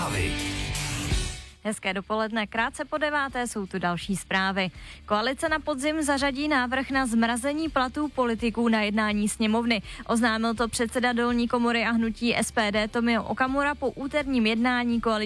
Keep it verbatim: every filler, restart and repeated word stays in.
Zprávy. Hezké dopoledne, krátce po deváté jsou tu další zprávy. Koalice na podzim zařadí návrh na zmrazení platů politiků na jednání sněmovny. Oznámil to předseda dolní komory a hnutí S P D Tomio Okamura po úterním jednání koalice